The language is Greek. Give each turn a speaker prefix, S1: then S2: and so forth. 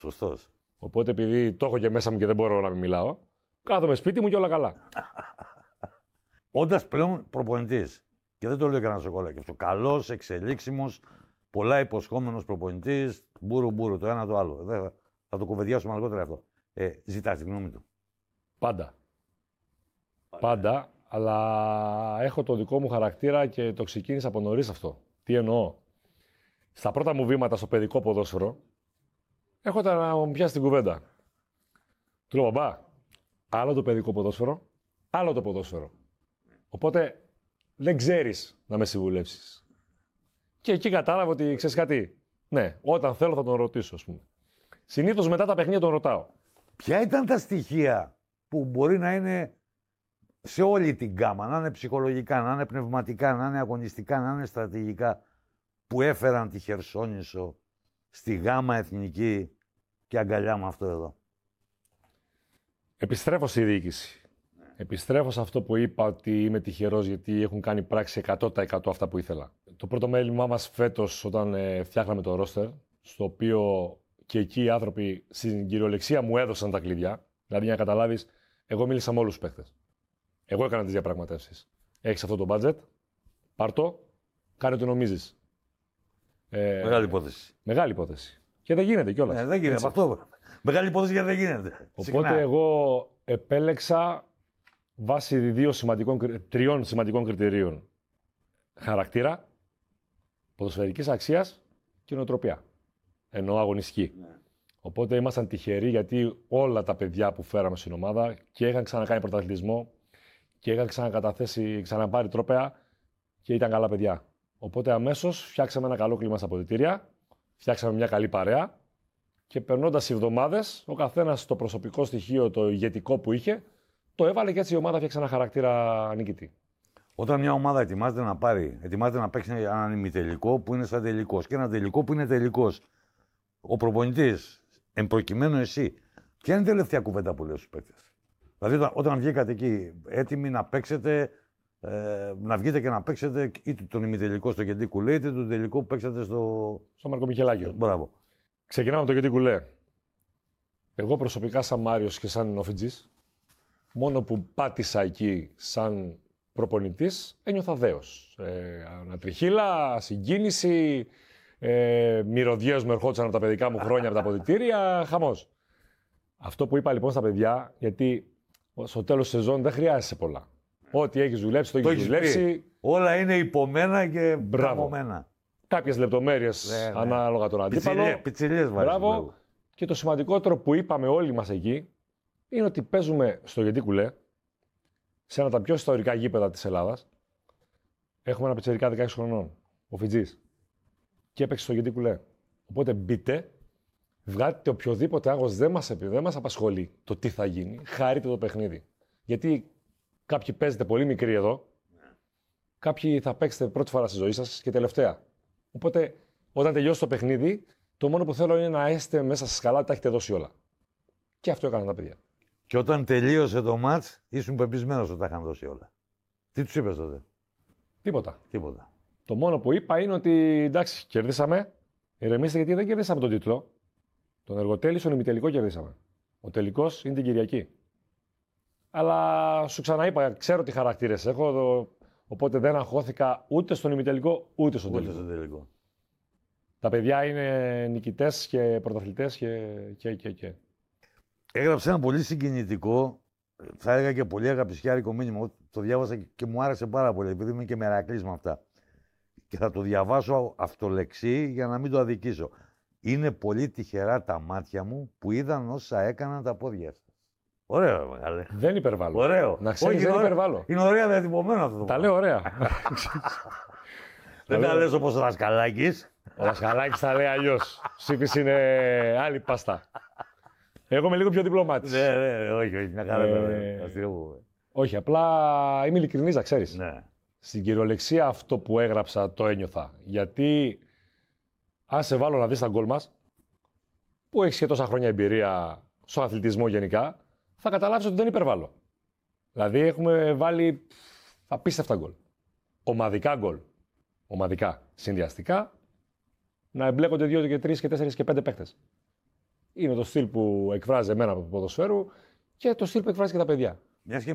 S1: Σωστός.
S2: Οπότε επειδή το έχω και μέσα μου και δεν μπορώ να μην μιλάω, κάθομαι σπίτι μου και όλα καλά.
S1: Όντας πλέον προπονητής, και δεν το λέω κανένα σοκολάκι, αυτό καλός, εξελίξιμος, πολλά υποσχόμενος προπονητής, μπουρου, το ένα το άλλο. Θα το κουβεντιάσουμε αργότερα αυτό. Ζητάς τη γνώμη του.
S2: Πάντα, αλλά έχω το δικό μου χαρακτήρα και το ξεκίνησα από νωρίς αυτό. Τι εννοώ. Στα πρώτα μου βήματα στο παιδικό ποδόσφαιρο, έρχονταν να μου πιάσει την κουβέντα. Του λέω, μπαμπά, άλλο το παιδικό ποδόσφαιρο, άλλο το ποδόσφαιρο. Οπότε δεν ξέρεις να με συμβουλεύσεις. Και εκεί κατάλαβα ότι ξέρεις κάτι. Ναι, όταν θέλω θα τον ρωτήσω, ας πούμε. Συνήθως μετά τα παιχνίδια τον ρωτάω.
S1: Ποια ήταν τα στοιχεία που μπορεί να είναι σε όλη την γκάμα, να είναι ψυχολογικά, να είναι πνευματικά, να είναι αγωνιστικά, να είναι στρατηγικά, που έφεραν τη Χερσόνησο στη γάμα εθνική και αγκαλιά με αυτό εδώ?
S2: Επιστρέφω στη διοίκηση. Επιστρέφω σε αυτό που είπα ότι είμαι τυχερός γιατί έχουν κάνει πράξη 100% αυτά που ήθελα. Το πρώτο μέλημά μας φέτος όταν φτιάχναμε το ρόστερ, στο οποίο και εκεί οι άνθρωποι στην κυριολεξία μου έδωσαν τα κλειδιά. Δηλαδή, για να καταλάβεις, εγώ μίλησα με όλους τους παίχτες. Εγώ έκανα τις διαπραγματεύσεις. Έχεις αυτό το budget, πάρ' το, κάνε ό,τι νομίζεις.
S1: Μεγάλη υπόθεση.
S2: Μεγάλη υπόθεση. Και δεν γίνεται κιόλας.
S1: Δεν γίνεται αυτό. Μεγάλη υπόθεση γιατί δεν γίνεται.
S2: Οπότε εγώ επέλεξα βάσει τριών σημαντικών κριτηρίων. Χαρακτήρα, ποδοσφαιρικής αξίας και νοοτροπία. Εννοώ αγωνιστική. Ναι. Οπότε ήμασταν τυχεροί γιατί όλα τα παιδιά που φέραμε στην ομάδα και είχαν ξανακάνει πρωταθλητισμό και είχαν ξαναπάρει τρόπαια και ήταν καλά παιδιά. Οπότε αμέσως φτιάξαμε ένα καλό κλίμα στα αποδυτήρια, φτιάξαμε μια καλή παρέα και περνώντας οι εβδομάδες, ο καθένας το προσωπικό στοιχείο, το ηγετικό που είχε, το έβαλε και έτσι η ομάδα φτιάξε ένα χαρακτήρα νικητή.
S1: Όταν μια ομάδα ετοιμάζεται να παίξει έναν ημιτελικό που είναι σαν τελικός και ένα τελικό που είναι τελικός, ο προπονητής, εν προκειμένου εσύ, ποια είναι η τελευταία κουβέντα που λέει στους παίκτες? Δηλαδή, όταν βγήκατε εκεί έτοιμοι να παίξετε, να βγείτε και να παίξετε είτε τον ημιτελικό στο Γεντή Κουλέ, είτε τον τελικό που παίξατε στο
S2: Μαρκομιχελάκιο.
S1: Μπράβο.
S2: Ξεκινάμε το Γεντή Κουλέ. Εγώ προσωπικά, σαν Μάριος και σαν Οφιτζής, μόνο που πάτησα εκεί σαν προπονητής, ένιωθα δέος. Ανατριχύλα, συγκίνηση, μυρωδιές μου ερχόντουσαν από τα παιδικά μου χρόνια, από τα αποδυτήρια, χαμός. Αυτό που είπα λοιπόν στα παιδιά, γιατί στο τέλος της σεζόν δεν χρειάζεσαι πολλά. Ό,τι έχεις δουλέψει, το έχεις δουλέψει.
S1: Όλα είναι υπομένα και μπράβομένα.
S2: Κάποιες λεπτομέρειες ανάλογα τον αντίπαλο.
S1: Πιτσιλιές βάζεις.
S2: Μπράβο. Και το σημαντικότερο που είπαμε όλοι μας εκεί είναι ότι παίζουμε στο Γεντή Κουλέ, σε ένα από τα πιο ιστορικά γήπεδα της Ελλάδας. Έχουμε ένα πιτσιρικά 16 χρονών, ο Φιτζής. Και έπαιξε στο Γεντή Κουλέ. Οπότε μπείτε, βγάλετε οποιοδήποτε άγχος, δεν μας απασχολεί το τι θα γίνει. Χαρείτε το παιχνίδι. Γιατί κάποιοι παίζετε πολύ μικροί εδώ, κάποιοι θα παίξετε πρώτη φορά στη ζωή σας και τελευταία. Οπότε όταν τελειώσει το παιχνίδι, το μόνο που θέλω είναι να είστε μέσα σας καλά, τα έχετε δώσει όλα. Και αυτό έκαναν τα παιδιά.
S1: Και όταν τελείωσε το μάτς, ήσουν πεπισμένος ότι τα είχαν δώσει όλα. Τι τους είπες τότε?
S2: Τίποτα.
S1: Τίποτα.
S2: Το μόνο που είπα είναι ότι εντάξει, κερδίσαμε. Ηρεμήστε γιατί δεν κερδίσαμε τον τίτλο. Τον εργοτέλη στον ημιτελικό κερδίσαμε. Ο τελικός είναι την Κυριακή. Αλλά σου ξαναείπα, ξέρω τι χαρακτήρες έχω, οπότε δεν αγχώθηκα ούτε στον ημιτελικό ούτε στον τελικό. Τα παιδιά είναι νικητές και πρωταθλητές και.
S1: Έγραψε ένα πολύ συγκινητικό, θα έλεγα και πολύ αγαπησιάρικο μήνυμα. Το διάβασα και μου άρεσε πάρα πολύ, επειδή είμαι και μερακλής με αυτά. Και θα το διαβάσω αυτολεξί για να μην το αδικήσω. Είναι πολύ τυχερά τα μάτια μου που είδαν όσα έκαναν τα πόδια σας. Ωραίο, μεγάλε.
S2: Δεν υπερβάλλω.
S1: Ωραίο.
S2: Να ξέρεις, δεν υπερβάλλω.
S1: Είναι ωραία διατυπωμένο αυτό.
S2: Τα λέω ωραία.
S1: Δεν τα λες όπως ο Δασκαλάκης.
S2: Ο Δασκαλάκης τα λέει αλλιώς. Σύγκριση είναι άλλη πάστα. Εγώ είμαι λίγο πιο διπλωμάτης.
S1: Ναι, όχι, μια χαρά.
S2: Όχι, απλά είμαι ειλικρινής, να ξέρεις.
S1: Ναι.
S2: Στην κυριολεξία αυτό που έγραψα το ένιωθα. Γιατί αν σε βάλω να δεις τα γκολ μας, που έχεις και τόσα χρόνια εμπειρία στον αθλητισμό γενικά, θα καταλάβεις ότι δεν υπερβάλλω. Δηλαδή έχουμε βάλει απίστευτα γκολ. Ομαδικά γκολ. Ομαδικά. Συνδυαστικά να εμπλέκονται 2 και 3 και 4 και 5 παίχτες. Είναι το στυλ που εκφράζει εμένα από το ποδοσφαίρου και το στυλ που εκφράζει και τα παιδιά.
S1: Μιας και